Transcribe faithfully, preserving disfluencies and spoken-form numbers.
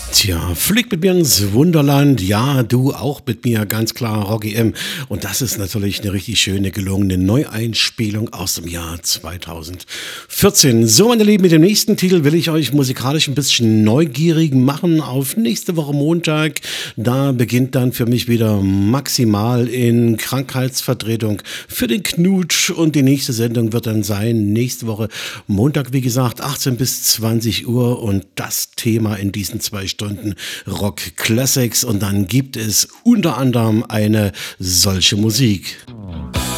Tja, flieg mit mir ins Wunderland. Ja, du auch mit mir, ganz klar, Rocky M. Und das ist natürlich eine richtig schöne, gelungene Neueinspielung aus dem Jahr zweitausendvierzehn. So, meine Lieben, mit dem nächsten Titel will ich euch musikalisch ein bisschen neugierig machen auf nächste Woche Montag. Da beginnt dann für mich wieder maximal in Krankheitsvertretung für den Knutsch. Und die nächste Sendung wird dann sein, nächste Woche Montag, wie gesagt, achtzehn bis zwanzig Uhr. Und das Thema in diesen zwei Stunden Rock Classics, und dann gibt es unter anderem eine solche Musik.